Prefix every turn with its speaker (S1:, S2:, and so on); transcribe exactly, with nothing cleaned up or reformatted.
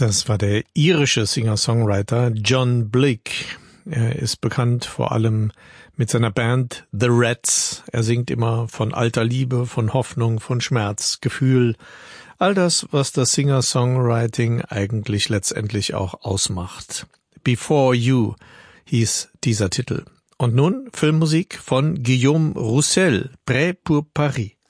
S1: Das war der irische Singer-Songwriter John Blake. Er ist bekannt vor allem mit seiner Band The Rats. Er singt immer von alter Liebe, von Hoffnung, von Schmerz, Gefühl. All das, was das Singer-Songwriting eigentlich letztendlich auch ausmacht. Before You hieß dieser Titel. Und nun Filmmusik von Guillaume Roussel, Prêt pour Paris.